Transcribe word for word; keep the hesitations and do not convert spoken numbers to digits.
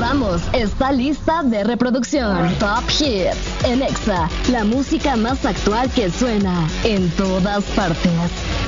recordamos, está lista de reproducción. Top Hits en Exa, la música más actual que suena en todas partes.